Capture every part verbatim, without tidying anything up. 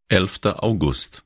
elfter August.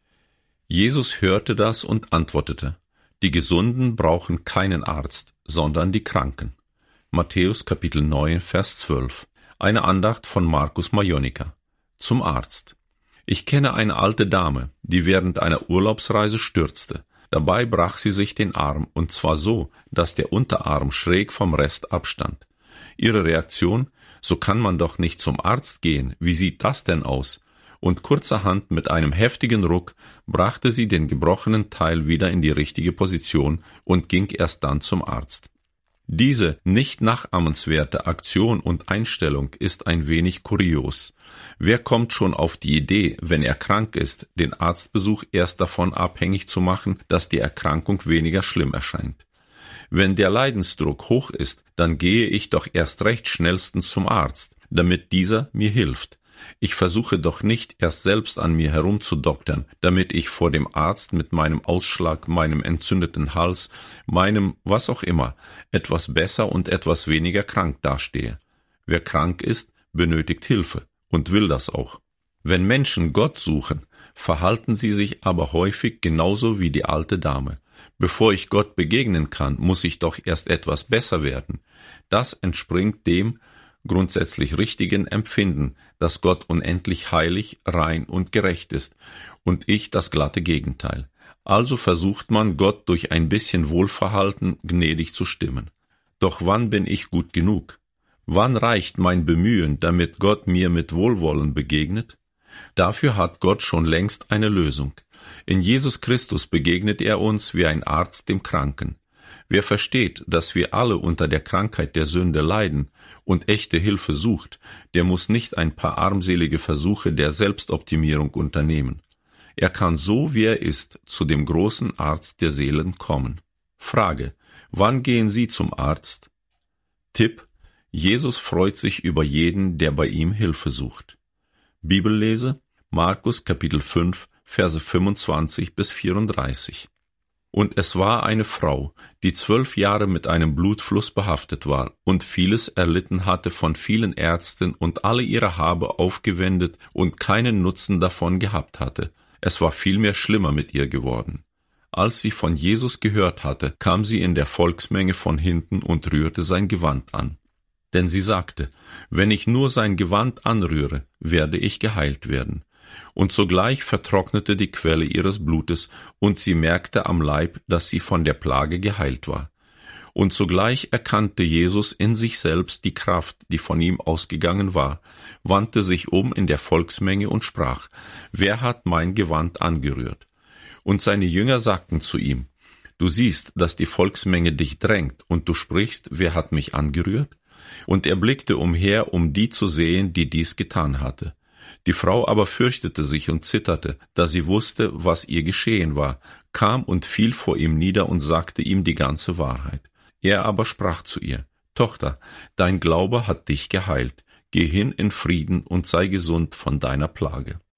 Jesus hörte das und antwortete: Die Gesunden brauchen keinen Arzt, sondern die Kranken. Matthäus Kapitel neun, Vers zwölf. Eine Andacht von Markus Majonika. Zum Arzt. Ich kenne eine alte Dame, die während einer Urlaubsreise stürzte. Dabei brach sie sich den Arm, und zwar so, dass der Unterarm schräg vom Rest abstand. Ihre Reaktion: So kann man doch nicht zum Arzt gehen, wie sieht das denn aus? Und kurzerhand mit einem heftigen Ruck brachte sie den gebrochenen Teil wieder in die richtige Position und ging erst dann zum Arzt. Diese nicht nachahmenswerte Aktion und Einstellung ist ein wenig kurios. Wer kommt schon auf die Idee, wenn er krank ist, den Arztbesuch erst davon abhängig zu machen, dass die Erkrankung weniger schlimm erscheint? Wenn der Leidensdruck hoch ist, dann gehe ich doch erst recht schnellstens zum Arzt, damit dieser mir hilft. Ich versuche doch nicht erst selbst an mir herumzudoktern, damit ich vor dem Arzt mit meinem Ausschlag, meinem entzündeten Hals, meinem was auch immer, etwas besser und etwas weniger krank dastehe. Wer krank ist, benötigt Hilfe und will das auch. Wenn Menschen Gott suchen, verhalten sie sich aber häufig genauso wie die alte Dame. Bevor ich Gott begegnen kann, muss ich doch erst etwas besser werden. Das entspringt dem grundsätzlich richtigen Empfinden, dass Gott unendlich heilig, rein und gerecht ist, und ich das glatte Gegenteil. Also versucht man, Gott durch ein bisschen Wohlverhalten gnädig zu stimmen. Doch wann bin ich gut genug? Wann reicht mein Bemühen, damit Gott mir mit Wohlwollen begegnet? Dafür hat Gott schon längst eine Lösung. In Jesus Christus begegnet er uns wie ein Arzt dem Kranken. Wer versteht, dass wir alle unter der Krankheit der Sünde leiden und echte Hilfe sucht, der muss nicht ein paar armselige Versuche der Selbstoptimierung unternehmen. Er kann so, wie er ist, zu dem großen Arzt der Seelen kommen. Frage: Wann gehen Sie zum Arzt? Tipp: Jesus freut sich über jeden, der bei ihm Hilfe sucht. Bibellese: Markus Kapitel fünf, Verse fünfundzwanzig bis vierunddreißig. Und es war eine Frau, die zwölf Jahre mit einem Blutfluss behaftet war und vieles erlitten hatte von vielen Ärzten und alle ihre Habe aufgewendet und keinen Nutzen davon gehabt hatte. Es war vielmehr schlimmer mit ihr geworden. Als sie von Jesus gehört hatte, kam sie in der Volksmenge von hinten und rührte sein Gewand an. Denn sie sagte: Wenn ich nur sein Gewand anrühre, werde ich geheilt werden. Und sogleich vertrocknete die Quelle ihres Blutes, und sie merkte am Leib, dass sie von der Plage geheilt war. Und sogleich erkannte Jesus in sich selbst die Kraft, die von ihm ausgegangen war, wandte sich um in der Volksmenge und sprach: Wer hat mein Gewand angerührt? Und seine Jünger sagten zu ihm: Du siehst, dass die Volksmenge dich drängt, und du sprichst: Wer hat mich angerührt? Und er blickte umher, um die zu sehen, die dies getan hatte. Die Frau aber fürchtete sich und zitterte, da sie wusste, was ihr geschehen war, kam und fiel vor ihm nieder und sagte ihm die ganze Wahrheit. Er aber sprach zu ihr: Tochter, dein Glaube hat dich geheilt. Geh hin in Frieden und sei gesund von deiner Plage.